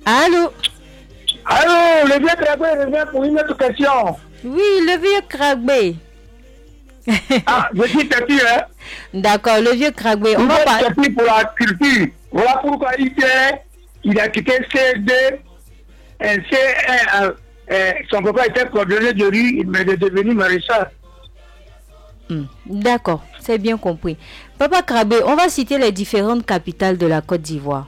Allô? Allô, le vieux Krabé revient pour une autre question. Oui, le vieux Krabé. Ah, je dis Tati, hein. D'accord, le vieux Krabé. On va parler pour la culture. Voilà pourquoi il a quitté C2, C1. Son papa était coordonné de rue, il est devenu maréchal. D'accord, c'est bien compris. Papa Krabé, on va citer les différentes capitales de la Côte d'Ivoire.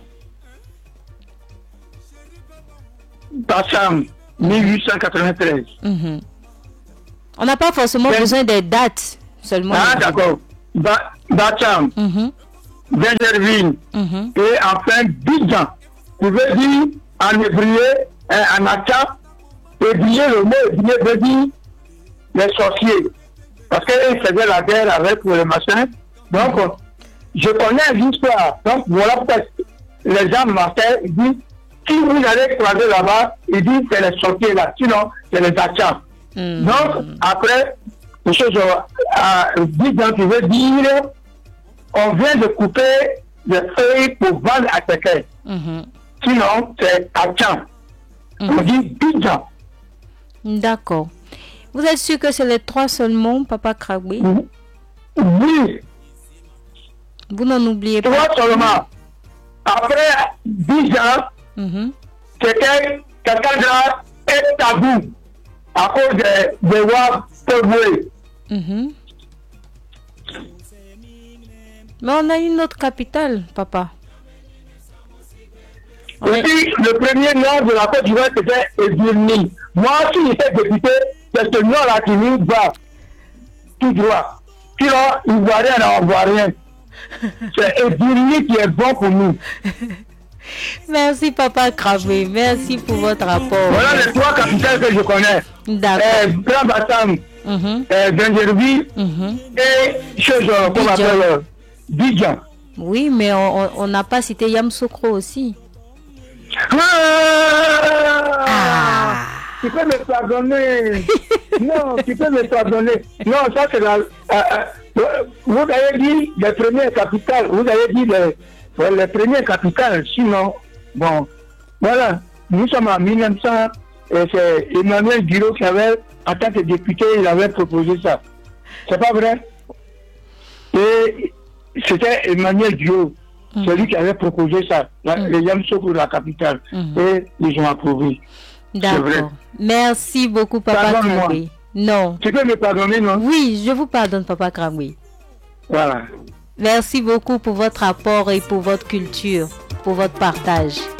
Bassam, 1893. On n'a pas forcément besoin des dates seulement. Ah, d'accord. Bassam, Benjerville, et enfin Bidjan. Vous pouvez dire en hébreu, en atta, ébrier, le mot ébrier veut dire les sorciers. Parce qu'ils faisaient la guerre avec les machins. Donc, je connais l'histoire. Donc, voilà pourquoi les gens m'appellent, ils disent, si vous allez croiser là-bas, ils disent c'est les sorciers là, sinon c'est les achats. Donc, après, les choses Bidjan qui veut dire, on vient de couper des feuilles pour vendre à quelqu'un. Sinon, c'est achat. On dit Bidjan. D'accord. Vous êtes sûr que c'est les trois seulement, Papa Krabé? Oui. Vous n'en oubliez pas. Trois seulement. Après 10 ans, c'était quelqu'un là est tabou à cause des rois peuvent. Mais on a une autre capitale, papa. Et puis, le premier nom de la Côte d'Ivoire, c'était Edurni. Moi, si j'étais député, c'est ce nom-là qui nous va tout droit. Sinon, il ne voit rien, on ne voit rien. C'est Edurni qui est bon pour nous. Merci, Papa Krabé. Merci pour votre rapport. Voilà les trois capitales que je connais. D'accord. Grand Bassam, Benjerville et chose qu'on appelle Bidjan. Oui, mais on n'a pas cité Yamoussoukro aussi. Tu peux me pardonner. Non, tu peux me pardonner. Non, ça c'est la... vous avez dit les premières capitales. Vous avez dit les premières capitales. Sinon, bon, voilà. Nous sommes en 1900. Et c'est Emmanuel Guiraud qui avait, en tant que député, il avait proposé ça. C'est pas vrai? Et c'était Emmanuel Guiraud. C'est lui qui avait proposé ça, les Yamoussoukro pour la capitale. Et ils ont approuvé. D'accord. Merci beaucoup, Papa Krabé. Non. Tu peux me pardonner, non? Oui, je vous pardonne, Papa Krabé. Voilà. Merci beaucoup pour votre apport et pour votre culture, pour votre partage.